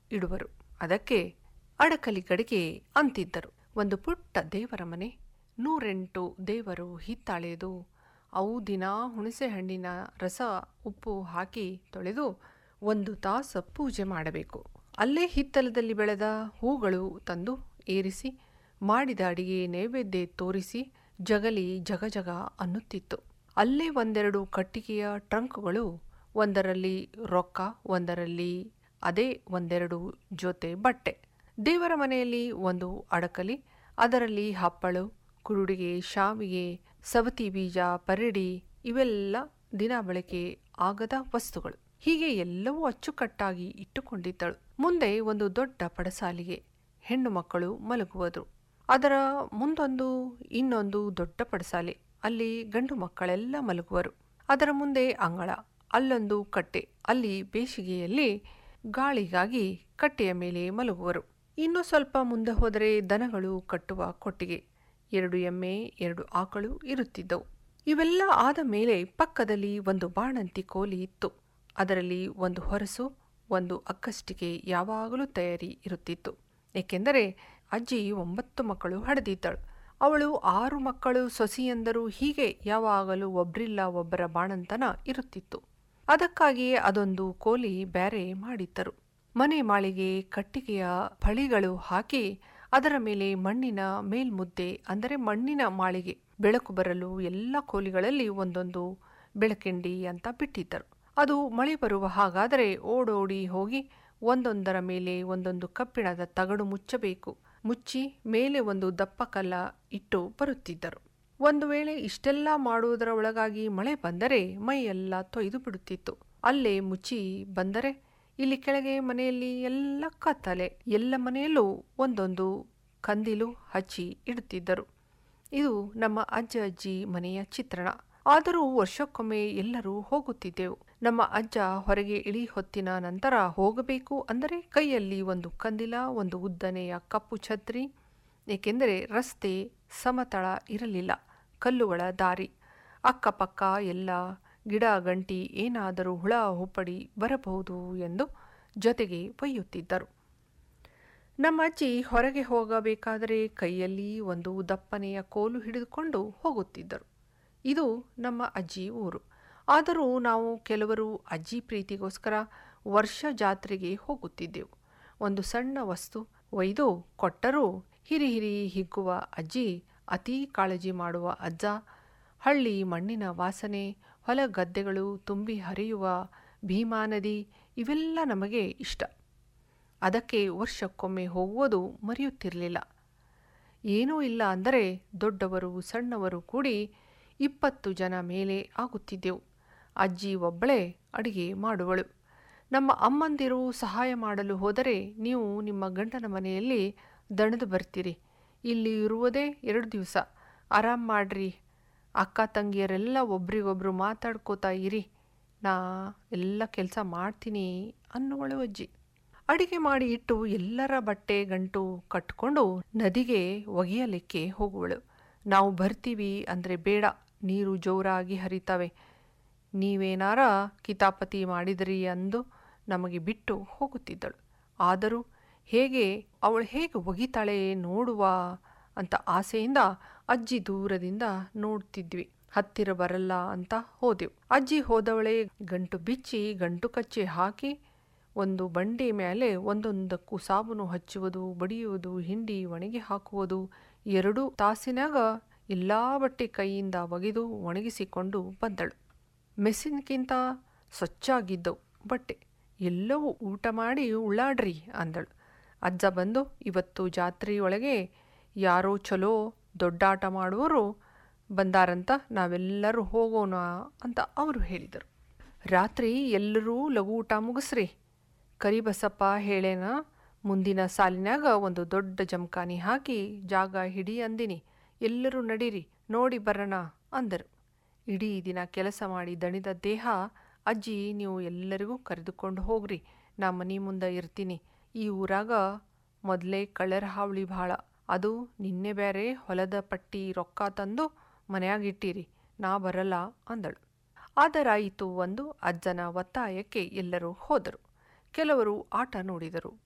ಇಡುವರು. ಅದಕ್ಕೆ ಅಡಕಲಿ ಗಡಿಗೆ ಅಂತಿದ್ದರು. ಒಂದು ಪುಟ್ಟ ದೇವರ ಮನೆ, 108 ದೇವರು ಹಿತ್ತಾಳೆಯದು. ಅವು ದಿನಾ ಹುಣಸೆ ಹಣ್ಣಿನ ರಸ ಉಪ್ಪು ಹಾಕಿ ತೊಳೆದು 1 ತಾಸು ಪೂಜೆ ಮಾಡಬೇಕು. ಅಲ್ಲೇ ಹಿತ್ತಲದಲ್ಲಿ ಬೆಳೆದ ಹೂಗಳು ತಂದು ಏರಿಸಿ ಮಾಡಿದ ಅಡಿಗೆ ನೈವೇದ್ಯ ತೋರಿಸಿ ಜಗಲಿ ಜಗಜಗ ಅನ್ನುತ್ತಿತ್ತು. ಅಲ್ಲೇ 1-2 ಕಟ್ಟಿಗೆಯ ಟ್ರಂಕ್ಗಳು, ಒಂದರಲ್ಲಿ ರೊಕ್ಕ, ಒಂದರಲ್ಲಿ ಅದೇ 1-2 ಜೊತೆ ಬಟ್ಟೆ. ದೇವರ ಮನೆಯಲ್ಲಿ 1 ಅಡಕಲಿ, ಅದರಲ್ಲಿ ಹಪ್ಪಳು, ಕುರುಡಿಗೆ, ಶಾವಿಗೆ, ಸವತಿ ಬೀಜ, ಪರಡಿ ಇವೆಲ್ಲ ದಿನ ಬಳಕೆ ಆಗದ ವಸ್ತುಗಳು. ಹೀಗೆ ಎಲ್ಲವೂ ಅಚ್ಚುಕಟ್ಟಾಗಿ ಇಟ್ಟುಕೊಂಡಿದ್ದಳು. ಮುಂದೆ 1 ದೊಡ್ಡ ಪಡಸಾಲಿಗೆ ಹೆಣ್ಣು ಮಕ್ಕಳು ಮಲಗುವುದು. ಅದರ ಮುಂದೊಂದು ಇನ್ನೊಂದು ದೊಡ್ಡ ಪಡಸಾಲೆ, ಅಲ್ಲಿ ಗಂಡು ಮಕ್ಕಳೆಲ್ಲ ಮಲಗುವರು. ಅದರ ಮುಂದೆ ಅಂಗಳ, ಅಲ್ಲೊಂದು ಕಟ್ಟೆ, ಅಲ್ಲಿ ಬೇಸಿಗೆಯಲ್ಲಿ ಗಾಳಿಗಾಗಿ ಕಟ್ಟೆಯ ಮೇಲೆ ಮಲಗುವರು. ಇನ್ನು ಸ್ವಲ್ಪ ಮುಂದೆ ಹೋದರೆ ದನಗಳು ಕಟ್ಟುವ ಕೊಟ್ಟಿಗೆ, 2 ಎಮ್ಮೆ 2 ಆಕಳು ಇರುತ್ತಿದ್ದವು. ಇವೆಲ್ಲ ಆದ ಮೇಲೆ ಪಕ್ಕದಲ್ಲಿ 1 ಬಾಣಂತಿ ಕೋಲಿ ಇತ್ತು. ಅದರಲ್ಲಿ 1 ಹೊರಸು, 1 ಅಕ್ಕಷ್ಟಿಗೆ ಯಾವಾಗಲೂ ತಯಾರಿ ಇರುತ್ತಿತ್ತು. ಏಕೆಂದರೆ ಅಜ್ಜಿ 9 ಮಕ್ಕಳು ಹಡೆದಿದ್ದಳು. ಅವಳು 6 ಮಕ್ಕಳು ಸೊಸೆಯಂದರು, ಹೀಗೆ ಯಾವಾಗಲೂ ಒಬ್ರಿಲ್ಲ ಒಬ್ಬರ ಬಾಣಂತನ ಇರುತ್ತಿತ್ತು. ಅದಕ್ಕಾಗಿಯೇ ಅದೊಂದು ಕೋಲಿ ಬ್ಯಾರೆ ಮಾಡಿದ್ದರು. ಮನೆ ಮಾಳಿಗೆ ಕಟ್ಟಿಗೆಯ ಫಳಿಗಳು ಹಾಕಿ ಅದರ ಮೇಲೆ ಮಣ್ಣಿನ ಮೇಲ್ಮುದ್ದೆ, ಅಂದರೆ ಮಣ್ಣಿನ ಮಾಳಿಗೆ, ಬೆಳಕು ಬರಲು ಎಲ್ಲ ಕೋಲಿಗಳಲ್ಲಿ 1 ಬೆಳಕಿಂಡಿ ಅಂತ ಬಿಟ್ಟಿದ್ದರು. ಅದು ಮಳೆ ಬರುವ ಹಾಗಾದರೆ ಓಡೋಡಿ ಹೋಗಿ ಒಂದೊಂದರ ಮೇಲೆ 1 ಕಬ್ಬಿಣದ ತಗಡು ಮುಚ್ಚಬೇಕು. ಮುಚ್ಚಿ ಮೇಲೆ 1 ದಪ್ಪ ಕಲ್ಲ ಇಟ್ಟು ಬರುತ್ತಿದ್ದರು. ಒಂದು ವೇಳೆ ಇಷ್ಟೆಲ್ಲ ಮಾಡುವುದರ ಒಳಗಾಗಿ ಮಳೆ ಬಂದರೆ ಮೈಯೆಲ್ಲ ತೊಯ್ದು ಬಿಡುತ್ತಿತ್ತು. ಅಲ್ಲೇ ಮುಚ್ಚಿ ಬಂದರೆ ಇಲ್ಲಿ ಕೆಳಗೆ ಮನೆಯಲ್ಲಿ ಎಲ್ಲ ಕತ್ತಲೆ. ಎಲ್ಲ ಮನೆಯಲ್ಲೂ 1 ಕಂದಿಲು ಹಚ್ಚಿ ಇಡುತ್ತಿದ್ದರು. ಇದು ನಮ್ಮ ಅಜ್ಜ ಅಜ್ಜಿ ಮನೆಯ ಚಿತ್ರಣ. ಆದರೂ ವರ್ಷಕ್ಕೊಮ್ಮೆ ಎಲ್ಲರೂ ಹೋಗುತ್ತಿದ್ದೆವು. ನಮ್ಮ ಅಜ್ಜ ಹೊರಗೆ ಇಳಿ ಹೊತ್ತಿನ ನಂತರ ಹೋಗಬೇಕು ಅಂದರೆ ಕೈಯಲ್ಲಿ 1 ಕಂದಿಲ, 1 ಉದ್ದನೆಯ ಕಪ್ಪು ಛತ್ರಿ. ಏಕೆಂದರೆ ರಸ್ತೆ ಸಮತಳ ಇರಲಿಲ್ಲ, ಕಲ್ಲುಗಳ ದಾರಿ. ಅಕ್ಕಪಕ್ಕ ಎಲ್ಲ ಗಿಡ ಗಂಟಿ, ಏನಾದರೂ ಹುಳ ಹುಪ್ಪಡಿ ಬರಬಹುದು ಎಂದು ಜೊತೆಗೆ ಒಯ್ಯುತ್ತಿದ್ದರು. ನಮ್ಮ ಅಜ್ಜಿ ಹೊರಗೆ ಹೋಗಬೇಕಾದರೆ ಕೈಯಲ್ಲಿ 1 ದಪ್ಪನೆಯ ಕೋಲು ಹಿಡಿದುಕೊಂಡು ಹೋಗುತ್ತಿದ್ದರು. ಇದು ನಮ್ಮ ಅಜ್ಜಿ ಊರು. ಆದರೂ ನಾವು ಕೆಲವರು ಅಜ್ಜಿ ಪ್ರೀತಿಗೋಸ್ಕರ ವರ್ಷ ಜಾತ್ರೆಗೆ ಹೋಗುತ್ತಿದ್ದೆವು. 1 ಸಣ್ಣ ವಸ್ತು ಒಯ್ದು ಕೊಟ್ಟರೂ ಹಿರಿ ಹಿಗ್ಗುವ ಅಜ್ಜಿ, ಅತೀ ಕಾಳಜಿ ಮಾಡುವ ಅಜ್ಜ, ಹಳ್ಳಿ ಮಣ್ಣಿನ ವಾಸನೆ, ಹೊಲ ಗದ್ದೆಗಳು ತುಂಬಿ ಹರಿಯುವ ಭೀಮಾ ನದಿ ಇವೆಲ್ಲ ನಮಗೆ ಇಷ್ಟ. ಅದಕ್ಕೆ ವರ್ಷಕ್ಕೊಮ್ಮೆ ಹೋಗುವುದು ಮರೆಯುತ್ತಿರಲಿಲ್ಲ. ಏನೂ ಇಲ್ಲ ಅಂದರೆ ದೊಡ್ಡವರು ಸಣ್ಣವರು ಕೂಡಿ 20 ಜನ ಮೇಲೆ ಆಗುತ್ತಿದ್ದೆವು. ಅಜ್ಜಿ ಒಬ್ಬಳೇ ಅಡಿಗೆ ಮಾಡುವಳು. ನಮ್ಮ ಅಮ್ಮಂದಿರು ಸಹಾಯ ಮಾಡಲು ಹೋದರೆ, ನೀವು ನಿಮ್ಮ ಗಂಡನ ಮನೆಯಲ್ಲಿ ದಣದು ಬರ್ತೀರಿ, ಇಲ್ಲಿ ಇರುವುದೇ 2 ದಿವಸ, ಆರಾಮ್ ಮಾಡ್ರಿ, ಅಕ್ಕ ತಂಗಿಯರೆಲ್ಲ ಒಬ್ರಿಗೊಬ್ರು ಮಾತಾಡ್ಕೋತಾ ಇರಿ, ನಾ ಎಲ್ಲ ಕೆಲಸ ಮಾಡ್ತೀನಿ ಅನ್ನುವಳು ಅಜ್ಜಿ. ಅಡಿಗೆ ಮಾಡಿ ಇಟ್ಟು ಎಲ್ಲರ ಬಟ್ಟೆ ಗಂಟು ಕಟ್ಕೊಂಡು ನದಿಗೆ ಒಗೆಯಲಿಕ್ಕೆ ಹೋಗುವಳು. ನಾವು ಬರ್ತೀವಿ ಅಂದರೆ ಬೇಡ, ನೀರು ಜೋರಾಗಿ ಹರಿತವೆ, ನೀವೇನಾರ ಕಿತಾಪತಿ ಮಾಡಿದ್ರಿ ಅಂದು ನಮಗೆ ಬಿಟ್ಟು ಹೋಗುತ್ತಿದ್ದಳು. ಆದರೂ ಅವಳು ಹೇಗೆ ಒಗಿತಾಳೆ ನೋಡುವ ಅಂತ ಆಸೆಯಿಂದ ಅಜ್ಜಿ ದೂರದಿಂದ ನೋಡ್ತಿದ್ವಿ. ಹತ್ತಿರ ಬರಲ್ಲ ಅಂತ ಹೋದೆವು. ಅಜ್ಜಿ ಹೋದವಳೆ ಗಂಟು ಬಿಚ್ಚಿ ಗಂಟು ಕಚ್ಚಿ ಹಾಕಿ 1 ಬಂಡೆ ಮೇಲೆ ಒಂದೊಂದಕ್ಕೂ ಸಾಬೂನು ಹಚ್ಚುವುದು, ಬಡಿಯುವುದು, ಹಿಂಡಿ ಒಣಗಿ ಹಾಕುವುದು. 2 ತಾಸಿನಾಗ ಎಲ್ಲ ಬಟ್ಟೆ ಕೈಯಿಂದ ಒಗೆದು ಒಣಗಿಸಿಕೊಂಡು ಬಂದಳು. ಮೆಸ್ಸಿನಕ್ಕಿಂತ ಸ್ವಚ್ಛಾಗಿದ್ದವು ಬಟ್ಟೆ. ಎಲ್ಲವೂ ಊಟ ಮಾಡಿ ಉಳ್ಳಾಡ್ರಿ ಅಂದಳು. ಅಜ್ಜ ಬಂದು, ಇವತ್ತು ಜಾತ್ರೆಯೊಳಗೆ ಯಾರೋ ಚಲೋ ದೊಡ್ಡಾಟ ಮಾಡುವವರು ಬಂದಾರಂತ, ನಾವೆಲ್ಲರೂ ಹೋಗೋಣ ಅಂತ ಅವರು ಹೇಳಿದರು. ರಾತ್ರಿ ಎಲ್ಲರೂ ಲಘು ಊಟ ಮುಗಿಸ್ರಿ, ಕರಿಬಸಪ್ಪ ಹೇಳೇನ, ಮುಂದಿನ ಸಾಲಿನಾಗ 1 ದೊಡ್ಡ ಜಮಖಾನಿ ಹಾಕಿ ಜಾಗ ಹಿಡಿ ಅಂದಿನಿ, ಎಲ್ಲರೂ ನಡೀರಿ ನೋಡಿ ಬರೋಣ ಅಂದರು. ಇಡೀ ದಿನ ಕೆಲಸ ಮಾಡಿ ದಣಿದ ದೇಹ, ಅಜ್ಜಿ ನೀವು ಎಲ್ಲರಿಗೂ ಕರೆದುಕೊಂಡು ಹೋಗ್ರಿ, ನಾ ಮನೆ ಮುಂದೆ ಇರ್ತೀನಿ, ಈ ಊರಾಗ ಮೊದಲೇ ಕಳ್ಳರ ಹಾವಳಿ ಭಾಳ, ಅದು ನಿನ್ನೆ ಬೇರೆ ಹೊಲದ ಪಟ್ಟಿ ರೊಕ್ಕ ತಂದು ಮನೆಯಾಗಿಟ್ಟಿರಿ, ನಾ ಬರಲ್ಲ ಅಂದಳು. ಆದರಾಯಿತು ಒಂದು ಅಜ್ಜನ ಒತ್ತಾಯಕ್ಕೆ ಎಲ್ಲರೂ ಹೋದರು. ಕೆಲವರು ಆಟ ನೋಡಿದರು,